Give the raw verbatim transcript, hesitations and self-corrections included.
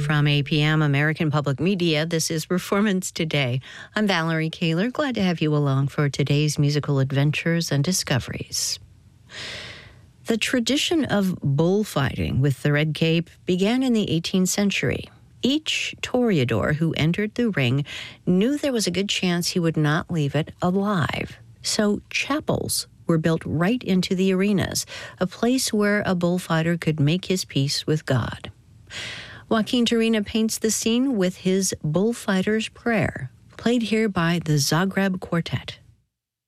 from A P M, American Public Media, this is Performance Today. I'm Valerie Kaler. Glad to have you along for today's musical adventures and discoveries. The tradition of bullfighting with the red cape began in the eighteenth century. Each toreador who entered the ring knew there was a good chance he would not leave it alive. So chapels were built right into the arenas, a place where a bullfighter could make his peace with God. Joaquin Turina paints the scene with his Bullfighter's Prayer, played here by the Zagreb Quartet.